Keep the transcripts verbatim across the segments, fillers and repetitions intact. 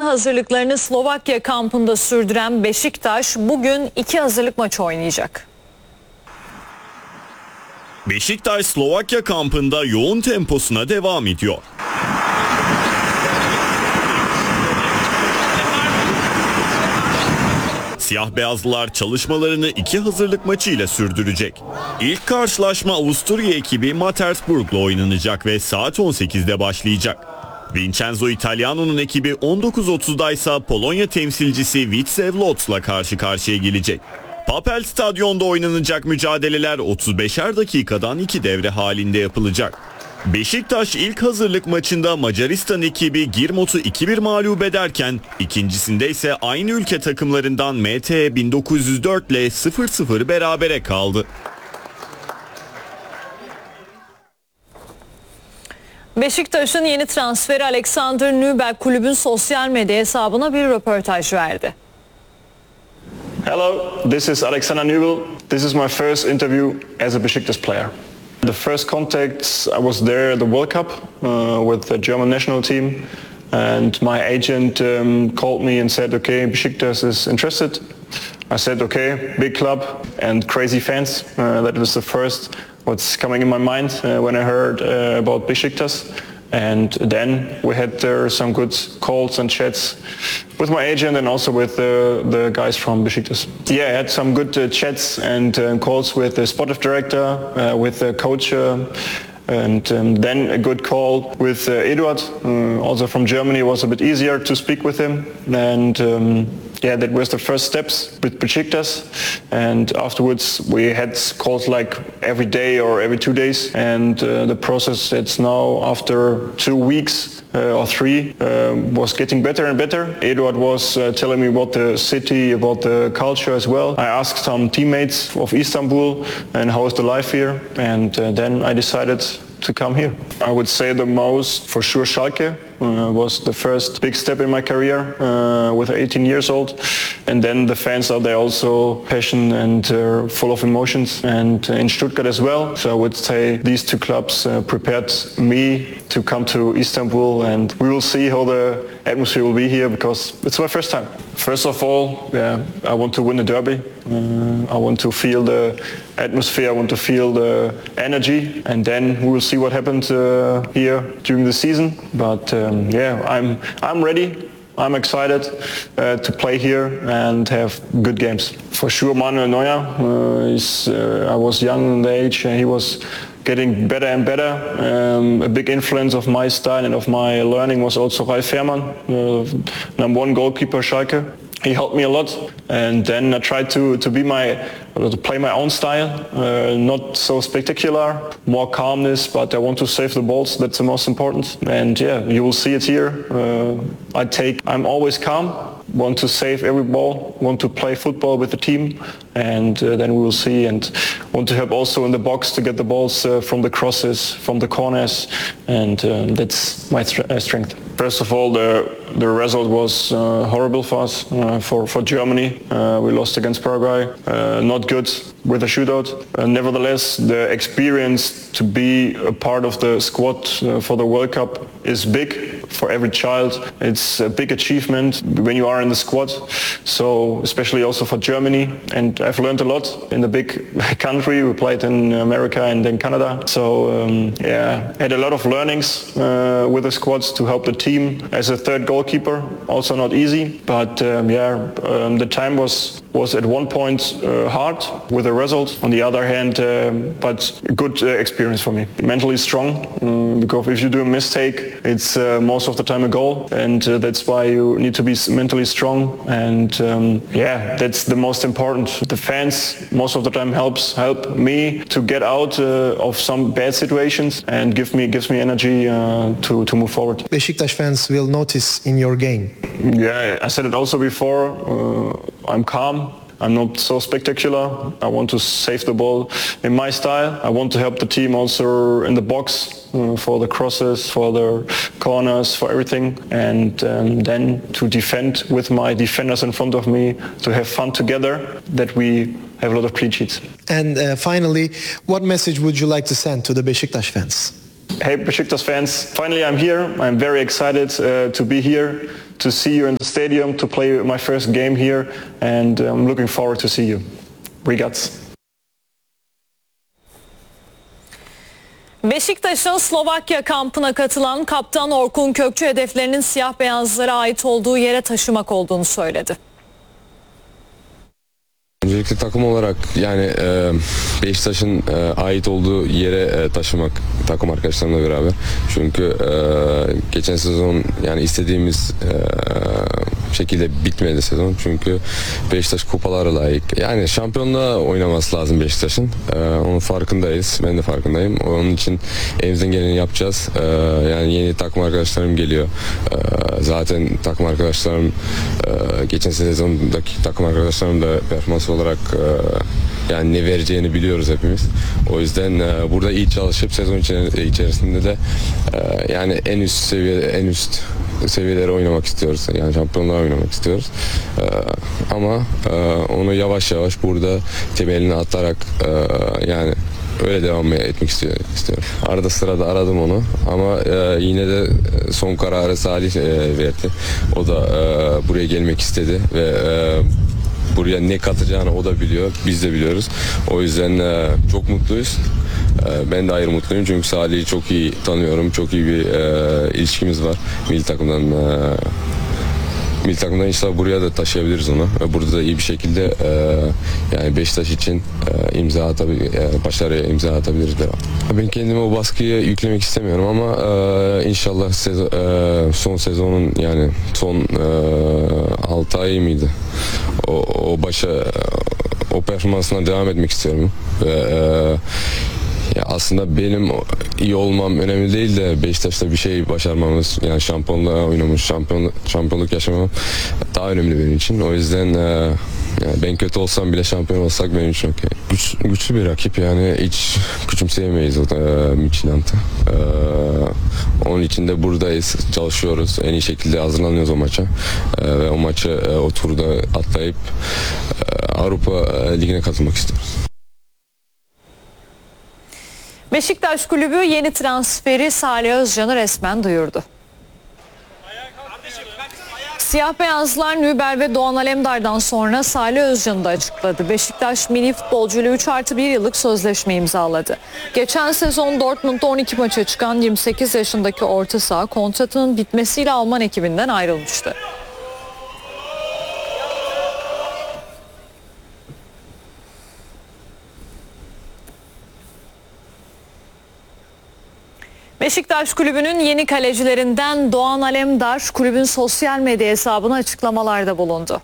hazırlıklarını Slovakya kampında sürdüren Beşiktaş bugün iki hazırlık maçı oynayacak. Beşiktaş Slovakya kampında yoğun temposuna devam ediyor. Siyah beyazlılar çalışmalarını iki hazırlık maçıyla sürdürecek. İlk karşılaşma Avusturya ekibi Mattersburg'la oynanacak ve saat on sekizde başlayacak. Vincenzo Italiano'nun ekibi on dokuz otuzda ise Polonya temsilcisi Widzew Łódź'la karşı karşıya gelecek. Papel Stadyon'da oynanacak mücadeleler otuz beşer dakikadan iki devre halinde yapılacak. Beşiktaş ilk hazırlık maçında Macaristan ekibi Girmot'u iki bir mağlup ederken ikincisinde ise aynı ülke takımlarından M T bin dokuz yüz dört ile sıfır sıfır berabere kaldı. Beşiktaş'ın yeni transferi Alexander Nübel kulübün sosyal medya hesabına bir röportaj verdi. Hello, this is Alexander Nübel. This is my first interview as a Besiktas player. The first contacts, I was there at the World Cup uh, with the German national team, and my agent um, called me and said, okay, Besiktas is interested. I said, okay, big club and crazy fans. Uh, that was the first what's coming in my mind uh, when I heard uh, about Besiktas. And then we had uh, some good calls and chats with my agent and also with uh, the guys from Besiktas. Yeah, I had some good uh, chats and uh, calls with the sportive director, uh, with the coach, uh, and um, then a good call with uh, Eduard, uh, also from Germany. It was a bit easier to speak with him. And um, yeah, that was the first steps with Besiktas, and afterwards we had calls like every day or every two days, and uh, the process, it's now after two weeks uh, or three, uh, was getting better and better. Eduard was uh, telling me about the city, about the culture as well. I asked some teammates of Istanbul and how is the life here, and uh, then I decided to come here. I would say the most, for sure, Schalke uh, was the first big step in my career uh, with eighteen years old. And then the fans are there also passionate and uh, full of emotions, and uh, in Stuttgart as well. So I would say these two clubs uh, prepared me to come to Istanbul, and we will see how the atmosphere will be here because it's my first time. First of all, yeah, I want to win the derby. Uh, I want to feel the atmosphere, I want to feel the energy, and then we will see what happens uh, here during the season. But um, yeah, I'm I'm ready. I'm excited uh, to play here and have good games. For sure, Manuel Neuer. Uh, is, uh, I was young in the age, and he was getting better and better. Um, a big influence of my style and of my learning was also Ralf Fährmann, uh, number one goalkeeper Schalke. He helped me a lot, and then I tried to, to be my, to play my own style, uh, not so spectacular, more calmness, but I want to save the balls, that's the most important. And yeah, you will see it here. Uh, I take, I'm always calm, want to save every ball, want to play football with the team, and uh, then we will see, and want to help also in the box to get the balls uh, from the crosses, from the corners, and uh, that's my th- uh, strength. First of all, the the result was uh, horrible for us, uh, for, for Germany. Uh, we lost against Paraguay, uh, not good with a shootout. Uh, nevertheless, the experience to be a part of the squad uh, for the World Cup is big for every child. It's a big achievement when you are in the squad, so especially also for Germany. And I've learned a lot in the big country. We played in America and in Canada. So um, yeah, had a lot of learnings uh, with the squads to help the team. As a third goalkeeper, also not easy. But um, yeah, um, the time was was at one point uh, hard with the result. On the other hand, um, but a good uh, experience for me. Mentally strong, um, because if you do a mistake, it's uh, most of the time a goal, and uh, that's why you need to be mentally strong. And um, yeah, that's the most important. The fans most of the time helps help me to get out uh, of some bad situations and give me gives me energy uh, to to move forward. Besiktas fans will notice in your game. Yeah, I said it also before. Uh, I'm calm. I'm not so spectacular. I want to save the ball in my style. I want to help the team also in the box uh, for the crosses, for the corners, for everything. And um, then to defend with my defenders in front of me, to have fun together, that we have a lot of clean sheets. And uh, finally, what message would you like to send to the Besiktas fans? Hey Besiktas fans, finally I'm here. I'm very excited uh, to be here, to see you in the stadium, to play my first game here, and I'm looking forward to see you. Regards. Beşiktaş'ın Slovakya kampına katılan kaptan Orkun Kökçü hedeflerinin siyah beyazlara ait olduğu yere taşımak olduğunu söyledi. Öncelikle takım olarak yani e, Beşiktaş'ın e, ait olduğu yere e, taşımak takım arkadaşlarımla beraber. Çünkü e, geçen sezon yani istediğimiz e, şekilde bitmedi sezon. Çünkü Beşiktaş kupalara layık. Yani şampiyonluğa oynaması lazım Beşiktaş'ın. E, onun farkındayız. Ben de farkındayım. Onun için elimizden geleni yapacağız. E, yani yeni takım arkadaşlarım geliyor. E, zaten takım arkadaşlarım e, geçen sezondaki takım arkadaşlarım da performans olarak e, yani ne vereceğini biliyoruz hepimiz. O yüzden e, burada iyi çalışıp sezon içerisinde de e, yani en üst seviye en üst seviyelere oynamak istiyoruz. Yani şampiyonlar oynamak istiyoruz. E, ama e, onu yavaş yavaş burada temelini atarak e, yani öyle devam etmek istiyorum. Arada sırada aradım onu ama e, yine de son kararı Salih e, verdi. O da e, buraya gelmek istedi ve e, buraya ne katacağını o da biliyor, biz de biliyoruz. O yüzden e, çok mutluyuz. E, ben de ayrı mutluyum çünkü Salih'i çok iyi tanıyorum, çok iyi bir e, ilişkimiz var milli takımdan. E, milli takımdan inşallah buraya da taşıyabiliriz onu ve burada da iyi bir şekilde e, yani Beşiktaş için e, imza atabilir, e, başarıya imza atabiliriz beraber. Ben kendime o baskıyı yüklemek istemiyorum ama e, inşallah sezon, e, son sezonun yani son e, altı ay mıydı? O, o başa o performansına devam etmek istiyorum ve e, ya aslında benim iyi olmam önemli değil de Beşiktaş'ta bir şey başarmamız yani şampiyonluğa oynamış, şampiyon, şampiyonluk yaşamam daha önemli benim için. O yüzden e, yani ben kötü olsam bile şampiyon olsak benim için okey. Güç, güçlü bir rakip yani hiç küçümseyemeyiz o e, Midtjylland'ı. E, onun için de buradayız, çalışıyoruz. En iyi şekilde hazırlanıyoruz o maça. E, ve o maçı e, o turda atlayıp e, Avrupa e, Ligi'ne katılmak istiyoruz. Beşiktaş Kulübü yeni transferi Salih Özcan'ı resmen duyurdu. Siyah beyazlar Nübel ve Doğan Alemdar'dan sonra Salih Özcan'ı da açıkladı. Beşiktaş milli futbolcuyla üç artı bir yıllık sözleşme imzaladı. Geçen sezon Dortmund'da on iki maça çıkan yirmi sekiz yaşındaki orta saha kontratının bitmesiyle Alman ekibinden ayrılmıştı. Beşiktaş Kulübü'nün yeni kalecilerinden Doğan Alemdar kulübün sosyal medya hesabına açıklamalarda bulundu.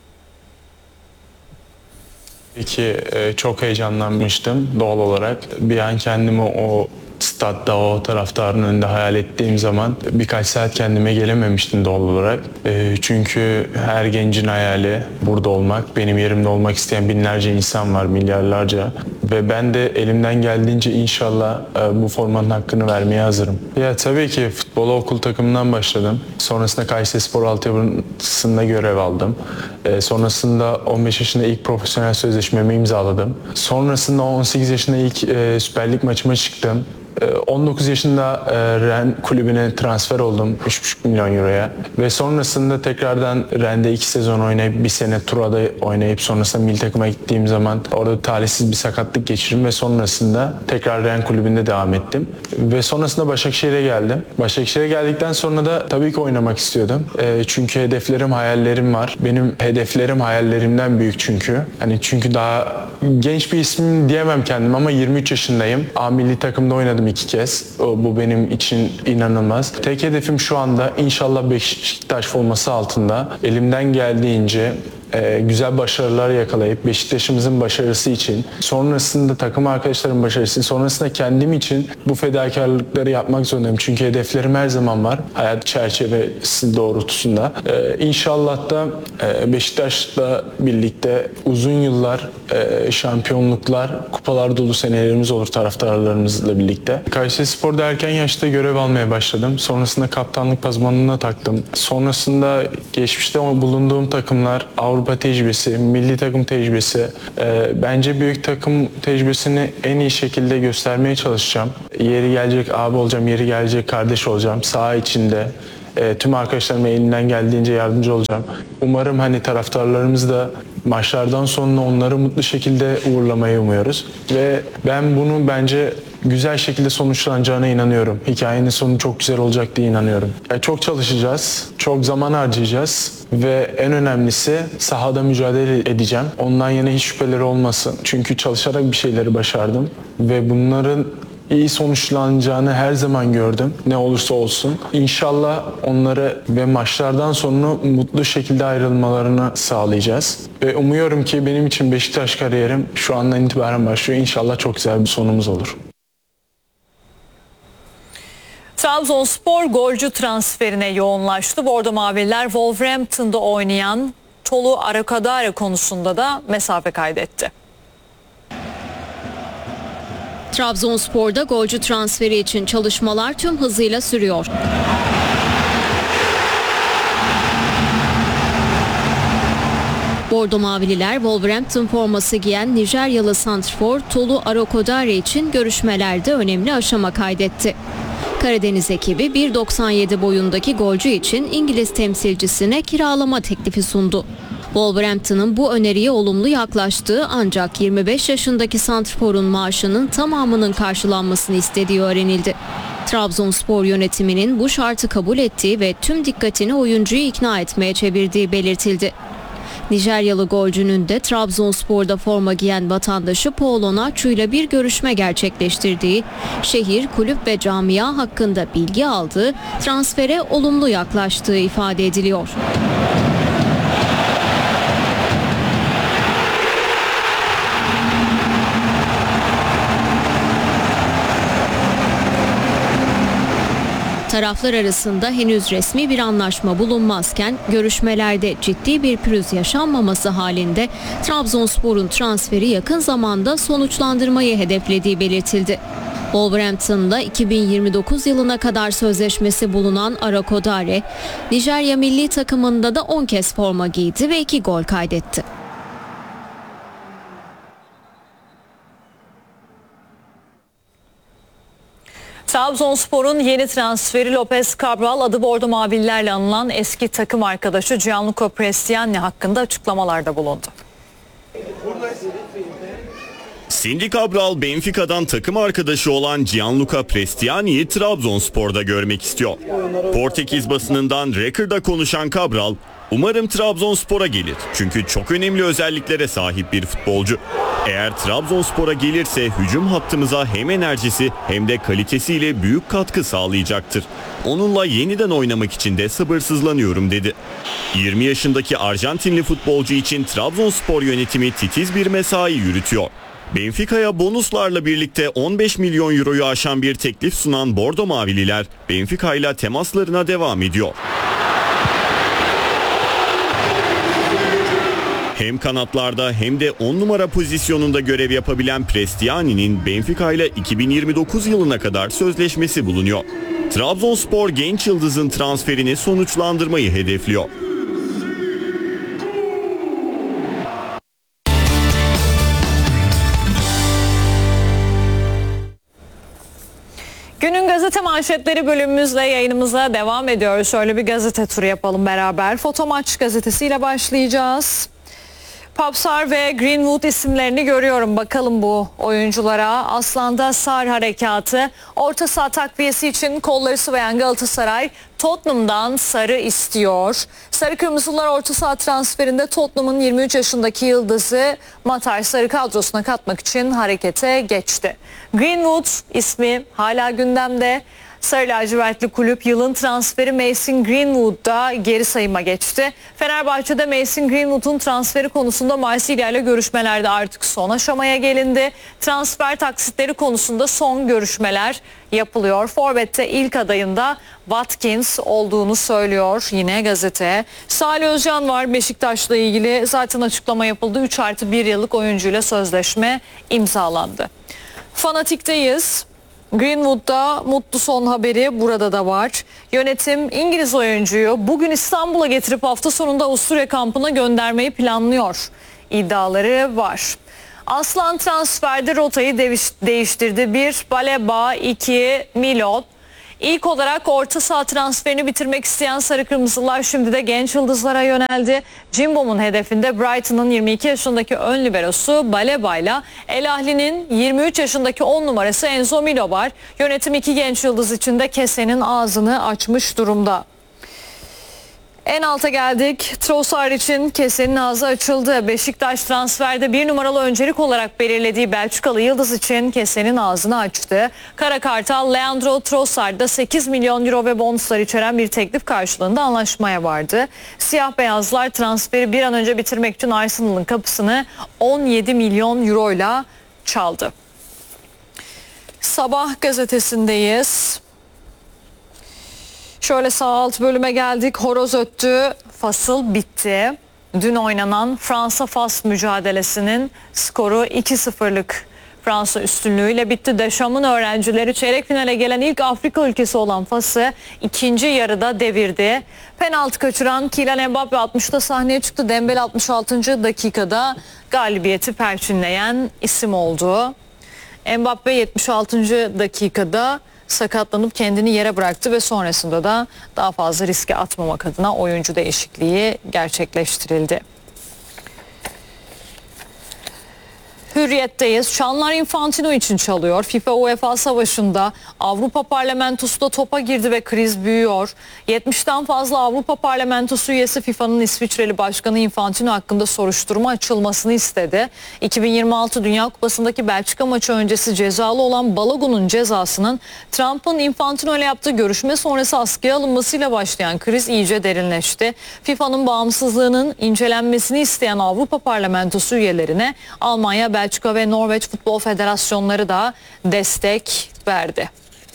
Peki çok heyecanlanmıştım doğal olarak. Bir an kendimi o statta, o taraftarın önünde hayal ettiğim zaman birkaç saat kendime gelememiştim doğal olarak. E, çünkü her gencin hayali burada olmak, benim yerimde olmak isteyen binlerce insan var, milyarlarca. Ve ben de elimden geldiğince inşallah e, bu formanın hakkını vermeye hazırım. Ya tabii ki futbola okul takımından başladım. Sonrasında Kayserispor altyapısında görev aldım. E, sonrasında on beş yaşında ilk profesyonel sözleşmemi imzaladım. Sonrasında on sekiz yaşında ilk e, Süper Lig maçıma çıktım. on dokuz yaşında Ren kulübüne transfer oldum üç buçuk milyon euroya ve sonrasında tekrardan Ren'de iki sezon oynayıp bir sene Tura'da oynayıp sonrasında milli takıma gittiğim zaman orada talihsiz bir sakatlık geçirdim ve sonrasında tekrar Ren kulübünde devam ettim ve sonrasında Başakşehir'e geldim. Başakşehir'e geldikten sonra da tabii ki oynamak istiyordum. E, çünkü hedeflerim, hayallerim var. Benim hedeflerim hayallerimden büyük çünkü. Hani çünkü daha genç bir ismim diyemem kendim ama yirmi üç yaşındayım. A milli takımda oynadım iki kez. O, bu benim için inanılmaz. Tek hedefim şu anda inşallah Beşiktaş forması altında elimden geldiğince e, güzel başarılar yakalayıp Beşiktaş'ımızın başarısı için, sonrasında takım arkadaşlarımın başarısı, sonrasında kendim için bu fedakarlıkları yapmak zorundayım. Çünkü hedeflerim her zaman var. Hayat çerçevesi doğrultusunda. E, İnşallah da e, Beşiktaş'la birlikte uzun yıllar e, şampiyonluklar, kupalar dolu senelerimiz olur taraftarlarımızla birlikte. Kayserispor'da erken yaşta görev almaya başladım. Sonrasında kaptanlık pazmanına taktım. Sonrasında geçmişte bulunduğum takımlar Avrupa tecrübesi, milli takım tecrübesi. E, bence büyük takım tecrübesini en iyi şekilde göstermeye çalışacağım. Yeri gelecek abi olacağım, yeri gelecek kardeş olacağım. Saha içinde E, tüm arkadaşlarıma elimden geldiğince yardımcı olacağım. Umarım hani taraftarlarımız da maçlardan sonra onları mutlu şekilde uğurlamayı umuyoruz. Ve ben bunu bence güzel şekilde sonuçlanacağına inanıyorum. Hikayenin sonu çok güzel olacak diye inanıyorum. E, çok çalışacağız, çok zaman harcayacağız ve en önemlisi sahada mücadele edeceğim. Ondan yana hiç şüpheleri olmasın. Çünkü çalışarak bir şeyleri başardım ve bunların iyi sonuçlanacağını her zaman gördüm. Ne olursa olsun. İnşallah onları ve maçlardan sonra mutlu şekilde ayrılmalarını sağlayacağız. Ve umuyorum ki benim için Beşiktaş kariyerim şu andan itibaren başlıyor. İnşallah çok güzel bir sonumuz olur. Trabzonspor golcü transferine yoğunlaştı. Bordo Mavililer Wolverhampton'da oynayan Tolu Arokadare konusunda da mesafe kaydetti. Trabzonspor'da golcü transferi için çalışmalar tüm hızıyla sürüyor. Bordo Mavililer Wolverhampton forması giyen Nijeryalı santrfor Tolu Arokadare için görüşmelerde önemli aşama kaydetti. Karadeniz ekibi bir doksan yedi boyundaki golcü için İngiliz temsilcisine kiralama teklifi sundu. Wolverhampton'ın bu öneriye olumlu yaklaştığı ancak yirmi beş yaşındaki santrforun maaşının tamamının karşılanmasını istediği öğrenildi. Trabzonspor yönetiminin bu şartı kabul ettiği ve tüm dikkatini oyuncuyu ikna etmeye çevirdiği belirtildi. Nijeryalı golcünün de Trabzonspor'da forma giyen vatandaşı Paul Onaçu ile bir görüşme gerçekleştirdiği, şehir, kulüp ve camia hakkında bilgi aldığı, transfere olumlu yaklaştığı ifade ediliyor. Taraflar arasında henüz resmi bir anlaşma bulunmazken görüşmelerde ciddi bir pürüz yaşanmaması halinde Trabzonspor'un transferi yakın zamanda sonuçlandırmayı hedeflediği belirtildi. Wolverhampton'da iki bin yirmi dokuz yılına kadar sözleşmesi bulunan Arokadare, Nijerya milli takımında da on kez forma giydi ve iki gol kaydetti. Trabzonspor'un yeni transferi Lopez Cabral adı Bordo Mavililerle anılan eski takım arkadaşı Gianluca Prestiani hakkında açıklamalarda bulundu. Cindy Cabral, Benfica'dan takım arkadaşı olan Gianluca Prestiani'yi Trabzonspor'da görmek istiyor. Portekiz basınından Record'a konuşan Cabral, "Umarım Trabzonspor'a gelir çünkü çok önemli özelliklere sahip bir futbolcu. Eğer Trabzonspor'a gelirse hücum hattımıza hem enerjisi hem de kalitesiyle büyük katkı sağlayacaktır. Onunla yeniden oynamak için de sabırsızlanıyorum," dedi. yirmi yaşındaki Arjantinli futbolcu için Trabzonspor yönetimi titiz bir mesai yürütüyor. Benfica'ya bonuslarla birlikte on beş milyon euroyu aşan bir teklif sunan Bordo Mavililer Benfica ile temaslarına devam ediyor. Hem kanatlarda hem de on numara pozisyonunda görev yapabilen Prestiani'nin Benfica ile iki bin yirmi dokuz yılına kadar sözleşmesi bulunuyor. Trabzonspor genç yıldızın transferini sonuçlandırmayı hedefliyor. Günün gazete manşetleri bölümümüzle yayınımıza devam ediyoruz. Şöyle bir gazete turu yapalım beraber. Fotomaç gazetesiyle başlayacağız. Papsar ve Greenwood isimlerini görüyorum. Bakalım bu oyunculara. Aslan'da Sar harekatı. Orta saha takviyesi için kolları sıvayan Galatasaray Tottenham'dan Sar'ı istiyor. Sarı Kırmızılar orta saha transferinde Tottenham'ın yirmi üç yaşındaki yıldızı Matar Sar'ı kadrosuna katmak için harekete geçti. Greenwood ismi hala gündemde. Sarı lacivertli kulüp yılın transferi Mason Greenwood'da geri sayıma geçti. Fenerbahçe'de Mason Greenwood'un transferi konusunda Marsilya ile görüşmelerde artık son aşamaya gelindi. Transfer taksitleri konusunda son görüşmeler yapılıyor. Forvet'te ilk adayında Watkins olduğunu söylüyor yine gazete. Salih Özcan var Beşiktaş'la ilgili, zaten açıklama yapıldı. üç artı bir yıllık oyuncuyla sözleşme imzalandı. Fanatik'teyiz. Greenwood'da mutlu son haberi burada da var. Yönetim İngiliz oyuncuyu bugün İstanbul'a getirip hafta sonunda Avusturya kampına göndermeyi planlıyor iddiaları var. Aslan transferde rotayı değiştirdi. bir Baleba, iki Milot. İlk olarak orta saha transferini bitirmek isteyen Sarı Kırmızılar şimdi de genç yıldızlara yöneldi. Cimbom'un hedefinde Brighton'ın yirmi iki yaşındaki ön liberosu Baleba'yla El Ahli'nin yirmi üç yaşındaki on numarası Enzo Milo var. Yönetim iki genç yıldız için de kesenin ağzını açmış durumda. En alta geldik. Trossard için kesenin ağzı açıldı. Beşiktaş transferde bir numaralı öncelik olarak belirlediği Belçikalı yıldız için kesenin ağzını açtı. Kara Kartal, Leandro Trossard'da sekiz milyon euro ve bonuslar içeren bir teklif karşılığında anlaşmaya vardı. Siyah beyazlar transferi bir an önce bitirmek için Arsenal'ın kapısını on yedi milyon euro ile çaldı. Sabah gazetesindeyiz. Şöyle sağ alt bölüme geldik. Horoz öttü, fasıl bitti. Dün oynanan Fransa-Fas mücadelesinin skoru iki sıfırlık Fransa üstünlüğüyle bitti. Deschamps' öğrencileri çeyrek finale gelen ilk Afrika ülkesi olan Fas'ı ikinci yarıda devirdi. Penaltı kaçıran Kylian Mbappe altmışta sahneye çıktı. Dembele altmış altıncı dakikada galibiyeti perçinleyen isim oldu. Mbappe yetmiş altıncı dakikada sakatlanıp kendini yere bıraktı ve sonrasında da daha fazla riske atmamak adına oyuncu değişikliği gerçekleştirildi. Hürriyetteyiz. Çanlar Infantino için çalıyor. FIFA UEFA savaşında Avrupa Parlamentosu da topa girdi ve kriz büyüyor. yetmişten fazla Avrupa Parlamentosu üyesi FIFA'nın İsviçreli Başkanı Infantino hakkında soruşturma açılmasını istedi. iki bin yirmi altı Dünya Kupası'ndaki Belçika maçı öncesi cezalı olan Balogun'un cezasının Trump'ın Infantino ile yaptığı görüşme sonrası askıya alınmasıyla başlayan kriz iyice derinleşti. FIFA'nın bağımsızlığının incelenmesini isteyen Avrupa Parlamentosu üyelerine Almanya, Belçika ve Norveç Futbol Federasyonları da destek verdi.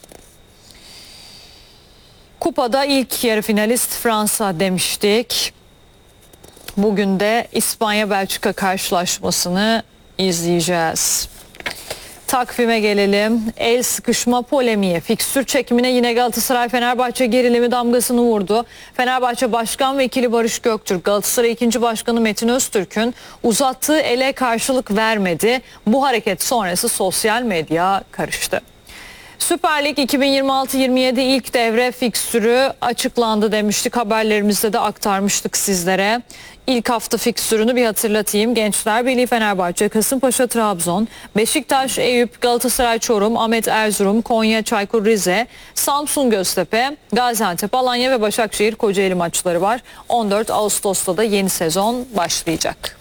Kupada ilk yarı finalist Fransa demiştik. Bugün de İspanya-Belçika karşılaşmasını izleyeceğiz. Takvime gelelim. El sıkışma polemiği. Fikstür çekimine yine Galatasaray-Fenerbahçe gerilimi damgasını vurdu. Fenerbahçe Başkan Vekili Barış Göktürk, Galatasaray ikinci Başkanı Metin Öztürk'ün uzattığı ele karşılık vermedi. Bu hareket sonrası sosyal medya karıştı. Süper Lig iki bin yirmi altı yirmi yedi ilk devre fikstürü açıklandı demiştik. Haberlerimizde de aktarmıştık sizlere. İlk hafta fikstürünü bir hatırlatayım. Gençler Birliği Fenerbahçe, Kasımpaşa Trabzon, Beşiktaş Eyüp, Galatasaray Çorum, Ahmet Erzurum, Konya Çaykur Rize, Samsun Göztepe, Gaziantep Alanya ve Başakşehir Kocaeli maçları var. on dört Ağustos'ta da yeni sezon başlayacak.